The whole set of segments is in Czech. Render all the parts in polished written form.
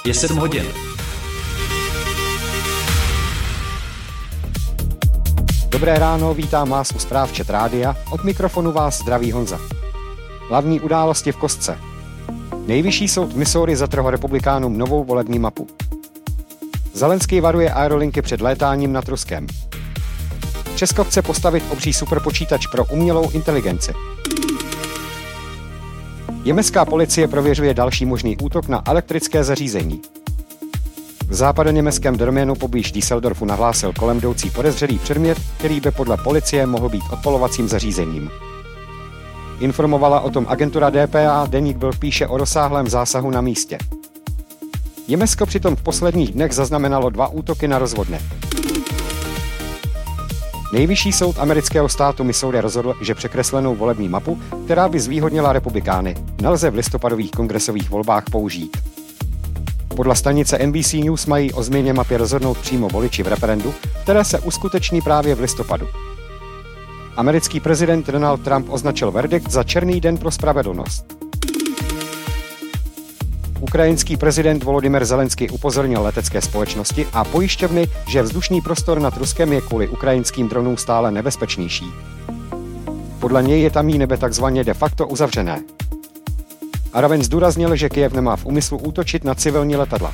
Je 7 hodin. Dobré ráno, vítám vás u zpráv ČT Rádia. Od mikrofonu vás zdraví Honza. Hlavní události v kostce. Nejvyšší soud v Missouri zatrhl republikánům novou volební mapu. Zelenský varuje aerolinky před létáním nad Ruskem. Česko chce postavit obří superpočítač pro umělou inteligenci. Německá policie prověřuje další možný útok na elektrické zařízení. V západoněmeckém Dorménu poblíž Düsseldorfu nahlásil kolem jdoucí podezřelý předmět, který by podle policie mohl být odpalovacím zařízením. Informovala o tom agentura dpa, deník Bild píše o rozsáhlém zásahu na místě. Německo přitom v posledních dnech zaznamenalo 2 útoky na rozvodne. Nejvyšší soud amerického státu Missouri rozhodl, že překreslenou volební mapu, která by zvýhodnila republikány, nelze v listopadových kongresových volbách použít. Podle stanice NBC News mají o změně mapy rozhodnout přímo voliči v referendu, které se uskuteční právě v listopadu. Americký prezident Donald Trump označil verdikt za černý den pro spravedlnost. Ukrajinský prezident Volodymyr Zelenský upozornil letecké společnosti a pojišťovny, že vzdušný prostor nad Ruskem je kvůli ukrajinským dronům stále nebezpečnější. Podle něj je tamní nebe takzvaně de facto uzavřené. Zároveň zdůraznil, že Kyjev nemá v úmyslu útočit na civilní letadla.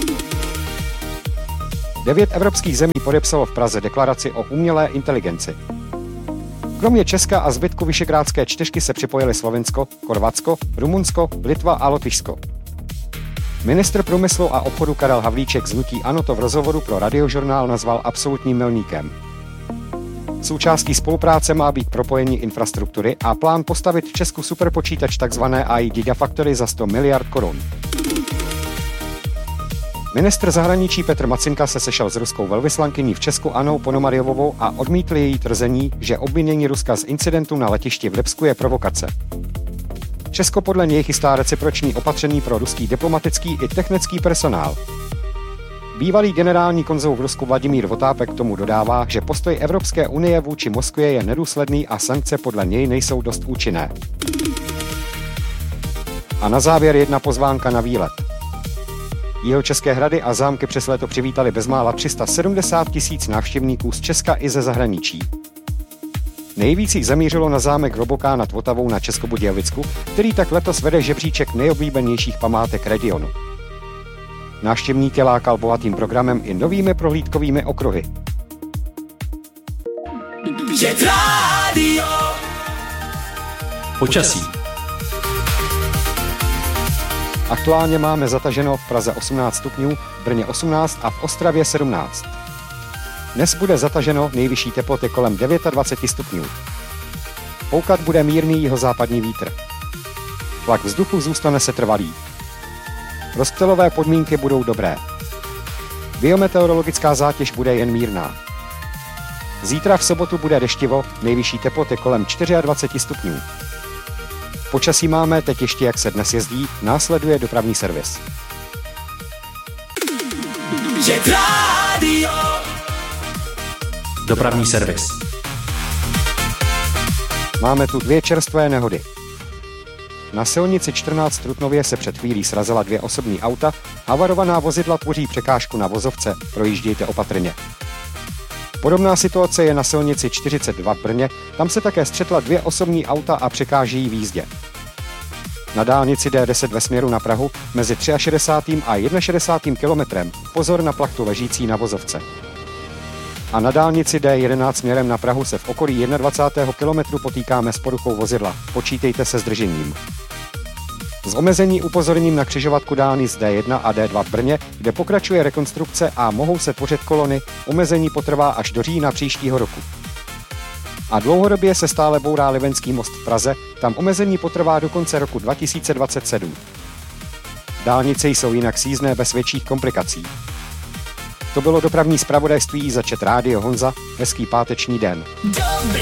9 evropských zemí podepsalo v Praze deklaraci o umělé inteligenci. Kromě Česka a zbytku Visegrádské čtyřky se připojili Slovensko, Chorvatsko, Rumunsko, Litva a Lotyšsko. Ministr průmyslu a obchodu Karel Havlíček z hnutí ANO to v rozhovoru pro Radiožurnál nazval absolutním milníkem. Součástí spolupráce má být propojení infrastruktury a plán postavit v Česku superpočítač tzv. AI Gigafactory za 100 miliard korun. Ministr zahraničí Petr Macinka se sešel s ruskou velvyslankyní v Česku Annou Ponomaryovou a odmítl její tvrzení, že obvinění Ruska z incidentu na letišti v Lipsku je provokace. Česko podle něj chystá reciproční opatření pro ruský diplomatický i technický personál. Bývalý generální konzul v Rusku Vladimír Votápek k tomu dodává, že postoj Evropské unie vůči Moskvě je nedůsledný a sankce podle něj nejsou dost účinné. A na závěr jedna pozvánka na výlet. Jihočeské hrady a zámky přes léto přivítali bezmála 370 000 návštěvníků z Česka i ze zahraničí. Nejvíc jich zamířilo na zámek Roboká nad Vltavou na Českobudějovicku, který tak letos vede žebříček nejoblíbenějších památek regionu. Návštěvníky lákal bohatým programem i novými prohlídkovými okruhy. Počasí. Aktuálně máme zataženo v Praze 18 stupňů, v Brně 18 a v Ostravě 17. Dnes bude zataženo, nejvyšší teploty kolem 29 stupňů. Foukat bude mírný jihozápadní vítr. Tlak vzduchu zůstane setrvalý. Rozptylové podmínky budou dobré. Biometeorologická zátěž bude jen mírná. Zítra v sobotu bude deštivo, nejvyšší teploty kolem 24 stupňů. Počasí máme teď ještě, jak se dnes jezdí, následuje dopravní servis. Dopravní servis. Máme tu 2 čerstvé nehody. Na silnici 14 v Trutnově se před chvílí srazila 2 osobní auta, havarovaná vozidla tvoří překážku na vozovce, projíždějte opatrně. Podobná situace je na silnici 42 v Brně, tam se také střetla 2 osobní auta a překážejí v jízdě. Na dálnici D10 ve směru na Prahu mezi 63. a 61. kilometrem pozor na plachtu ležící na vozovce. A na dálnici D11 směrem na Prahu se v okolí 21. kilometru potýkáme s poruchou vozidla. Počítejte se zdržením. Z omezení upozorním na křižovatku dálnic D1 a D2 v Brně, kde pokračuje rekonstrukce a mohou se tvořit kolony, omezení potrvá až do října příštího roku. A dlouhodobě se stále bourá Livenský most v Praze, tam omezení potrvá do konce roku 2027. Dálnice jsou jinak sjízdné bez větších komplikací. To bylo dopravní zpravodajství za ČT Rádio Honza, hezký páteční den.